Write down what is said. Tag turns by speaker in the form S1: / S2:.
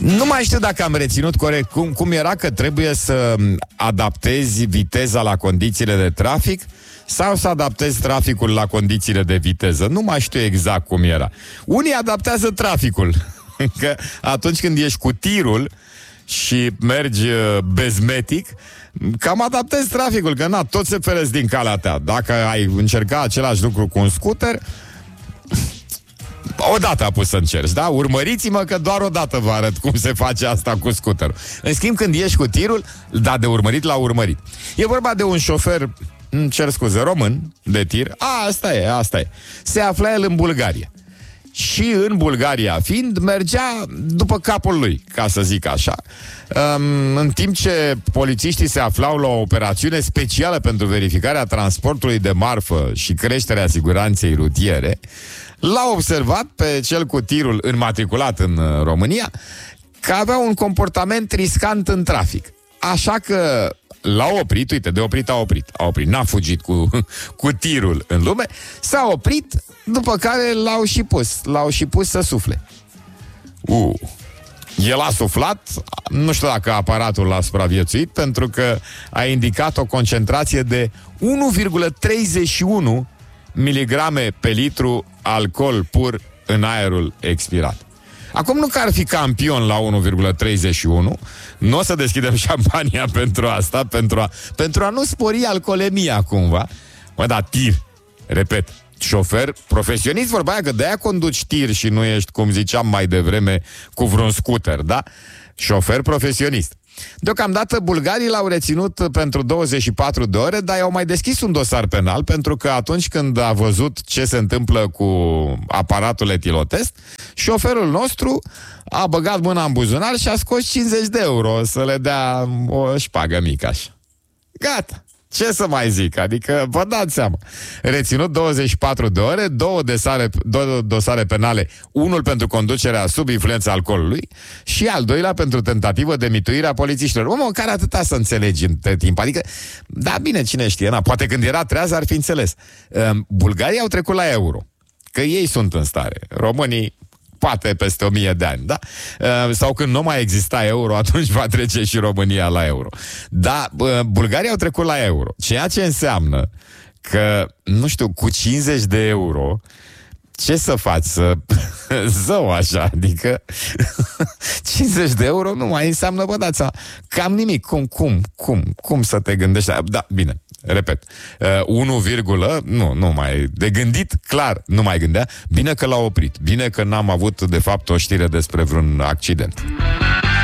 S1: Nu mai știu dacă am reținut corect cum era, că trebuie să adaptezi viteza la condițiile de trafic sau să adaptezi traficul la condițiile de viteză. Nu mai știu exact cum era. Unii adaptează traficul, că atunci când ești cu tirul și mergi bezmetic, cam adaptezi traficul, că na, tot se feresc din calea ta. Dacă ai încercat același lucru cu un scooter, odată a pus să încerci, da? Urmăriți-mă că doar odată vă arăt cum se face asta cu scooterul. În schimb, când ești cu tirul, da, de urmărit la urmărit. E vorba de un șofer, cer scuze, român de tir. Asta e. Se afla el în Bulgaria. Și în Bulgaria fiind, mergea după capul lui, ca să zic așa. În timp ce polițiștii se aflau la o operațiune specială pentru verificarea transportului de marfă și creșterea siguranței rutiere, l-a observat pe cel cu tirul înmatriculat în România că avea un comportament riscant în trafic. Așa că l-a oprit, uite, de oprit a oprit, n-a fugit cu tirul în lume, s-a oprit, după care l-au și pus să sufle. El a suflat, nu știu dacă aparatul l-a supraviețuit, pentru că a indicat o concentrație de 1,31 miligrame pe litru alcool pur în aerul expirat. Acum nu că ar fi campion la 1,31, nu o să deschidem șampania pentru asta, pentru a nu spori alcoolemia cumva. Mă, da, tir, repet, șofer profesionist, vorba aia, că de-aia conduci tir și nu ești, cum ziceam mai devreme, cu vreun scooter, da? Șofer profesionist. Deocamdată bulgarii l-au reținut pentru 24 de ore, dar i-au mai deschis un dosar penal, pentru că atunci când a văzut ce se întâmplă cu aparatul etilotest, șoferul nostru a băgat mâna în buzunar și a scos 50 de euro să le dea o șpagă mică așa. Gata. Ce să mai zic? Adică, vă dați seama. Reținut 24 de ore, două dosare penale, unul pentru conducerea sub influența alcoolului și al doilea pentru tentativă de mituire a polițiștilor. Măcar atâta să înțelegi între timp. Adică, da, bine, cine știe, poate când era treaz ar fi înțeles. Bulgarii au trecut la euro, că ei sunt în stare. Românii poate peste 1000 de ani, da? Sau când nu mai exista euro, atunci va trece și România la euro. Da, bulgarii au trecut la euro, ceea ce înseamnă că, nu știu, cu 50 de euro, ce să faci? Zău așa, adică 50 de euro nu mai înseamnă, bă, dați cam nimic. Cum să te gândești? Da, bine, repet, 1, nu mai, de gândit, clar, nu mai gândea. Bine că l-a oprit, bine că n-am avut, de fapt, o știre despre vreun accident.